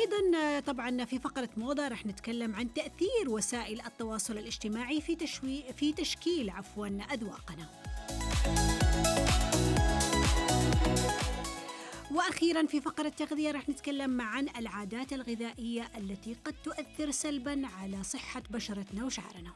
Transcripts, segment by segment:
وأيضا طبعا في فقرة موضة رح نتكلم عن تأثير وسائل التواصل الاجتماعي في تشكيل أذواقنا. وأخيرا في فقرة تغذية رح نتكلم عن العادات الغذائية التي قد تؤثر سلبا على صحة بشرتنا وشعرنا.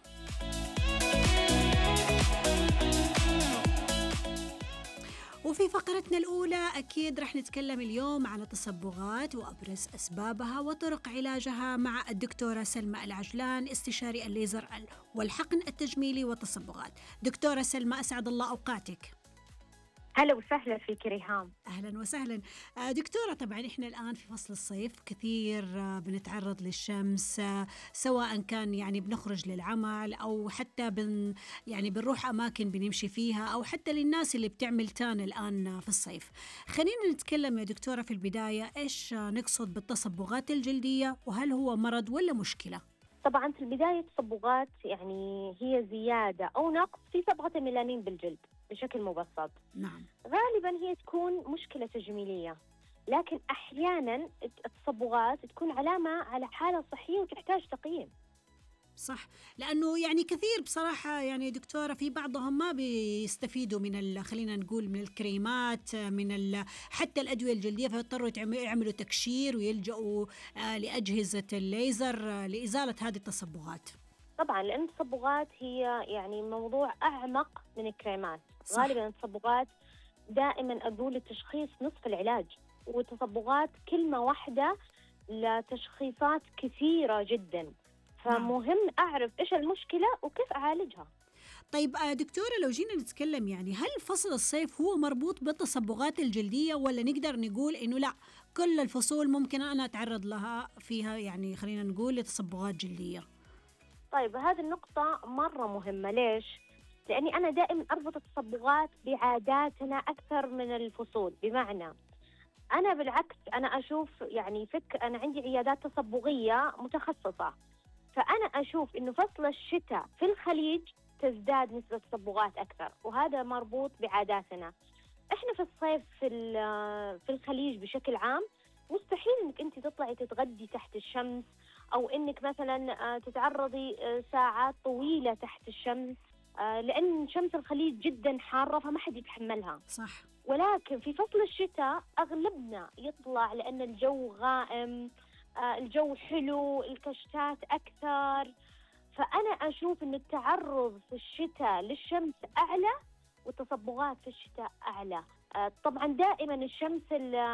وفي فقرتنا الأولى أكيد رح نتكلم اليوم عن التصبغات وأبرز أسبابها وطرق علاجها مع الدكتورة سلمى العجلان، استشاري الليزر والحقن التجميلي والتصبغات. دكتورة سلمى، أسعد الله أوقاتك. هلا وسهلا فيك ريهام. أهلا وسهلا دكتورة. طبعا إحنا الآن في فصل الصيف كثير بنتعرض للشمس، سواء كان يعني بنخرج للعمل أو حتى بنروح أماكن بنمشي فيها، أو حتى للناس اللي بتعمل تان الآن في الصيف. خلينا نتكلم يا دكتورة في البداية، إيش نقصد بالتصبغات الجلدية، وهل هو مرض ولا مشكلة؟ طبعا في البداية التصبغات يعني هي زيادة أو نقص في صبغة الميلانين بالجلد بشكل مبسط. نعم. غالبا هي تكون مشكلة تجميلية، لكن أحيانا التصبغات تكون علامة على حالة صحية وتحتاج تقييم. صح، لأنه يعني كثير بصراحة يعني دكتورة في بعضهم ما بيستفيدوا من خلينا نقول من الكريمات، حتى الأدوية الجلدية، فيضطروا يعملوا تكشير ويلجأوا لأجهزة الليزر لإزالة هذه التصبغات. طبعا لأن التصبغات هي يعني موضوع أعمق من الكريمات. صح. غالبا التصبغات دائما أقول التشخيص نصف العلاج، والتصبغات كلمة واحدة لتشخيصات كثيرة جدا، فمهم أعرف إيش المشكلة وكيف أعالجها. طيب دكتورة، لو جينا نتكلم يعني هل فصل الصيف هو مربوط بالتصبغات الجلدية، ولا نقدر نقول إنه لا، كل الفصول ممكن أنا أتعرض لها فيها يعني خلينا نقول لتصبغات جلدية؟ طيب هذه النقطة مرة مهمة. ليش؟ لأني أنا دائما أربط التصبغات بعاداتنا أكثر من الفصول. بمعنى أنا بالعكس أنا أشوف يعني أنا عندي عيادات تصبغية متخصصة، فأنا أشوف إنه فصل الشتاء في الخليج تزداد نسبة تصبغات أكثر، وهذا مربوط بعاداتنا. إحنا في الصيف في الخليج بشكل عام مستحيل إنك أنت تطلعي تتغدي تحت الشمس، أو إنك مثلا تتعرضي ساعات طويلة تحت الشمس، لأن شمس الخليج جدا حارة فما حد يتحملها. صح. ولكن في فصل الشتاء أغلبنا يطلع لأن الجو غائم، الجو حلو، الكشتات أكثر. فأنا أشوف أن التعرض في الشتاء للشمس أعلى والتصبغات في الشتاء أعلى. طبعا دائما الشمس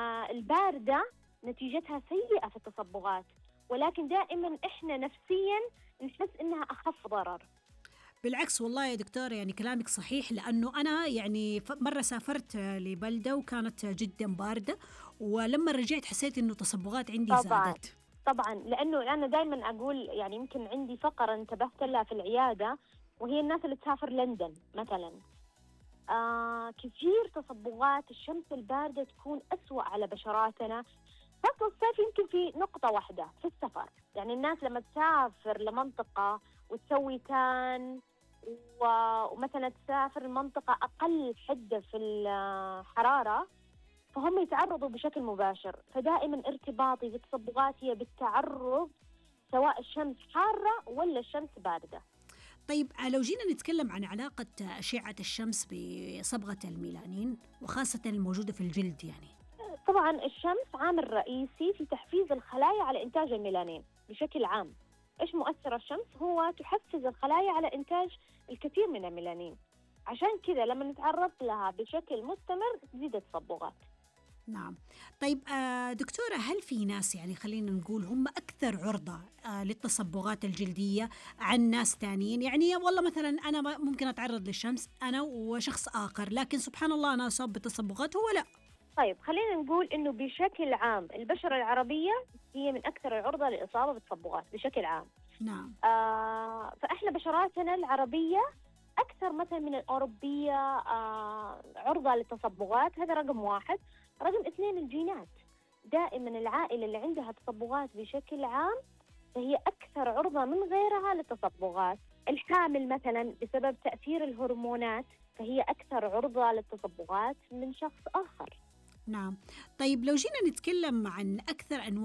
الباردة نتيجتها سيئة في التصبغات، ولكن دائما إحنا نفسيا نحس إنها أخف ضرر. بالعكس والله يا دكتورة، يعني كلامك صحيح، لأنه أنا يعني مرة سافرت لبلدة وكانت جدا باردة، ولما رجعت حسيت إنه تصبغات عندي زادت. طبعا لأنه أنا دايما أقول يعني يمكن عندي فقرة انتبهت لها في العيادة، وهي الناس اللي تسافر لندن مثلا. كثير تصبغات الشمس الباردة تكون أسوأ على بشراتنا. فصل الصيف يمكن في نقطة واحدة في السفر، يعني الناس لما تسافر لمنطقة وتسوي تان ومثلا تسافر المنطقة أقل حدة في الحرارة، فهم يتعرضوا بشكل مباشر. فدائما ارتباطي بالتصبغات هي بالتعرض سواء الشمس حارة ولا الشمس باردة. طيب لو جينا نتكلم عن علاقة أشعة الشمس بصبغة الميلانين وخاصة الموجودة في الجلد، يعني طبعا الشمس عامل رئيسي في تحفيز الخلايا على إنتاج الميلانين بشكل عام. إيش مؤثر الشمس؟ هو تحفز الخلايا على إنتاج الكثير من الميلانين، عشان كذا لما نتعرض لها بشكل مستمر تزيد التصبغات. نعم. طيب دكتورة، هل في ناس يعني خلينا نقول هم أكثر عرضة للتصبغات الجلدية عن ناس تانيين؟ يعني والله مثلا أنا ممكن أتعرض للشمس أنا وشخص آخر، لكن سبحان الله أنا أصاب بالتصبغات هو لا. طيب خلينا نقول إنه بشكل عام البشرة العربية هي من أكثر العرضة للإصابة بالتصبغات بشكل عام. نعم. فإحنا بشراتنا العربية أكثر مثلا من الأوروبية عرضة للتصبغات. هذا رقم واحد. رقم اثنين الجينات. دائما العائلة اللي عندها تصبغات بشكل عام فهي أكثر عرضة من غيرها للتصبغات. الحامل مثلا بسبب تأثير الهرمونات فهي أكثر عرضة للتصبغات من شخص آخر. نعم. طيب لو جينا نتكلم عن أكثر أنواع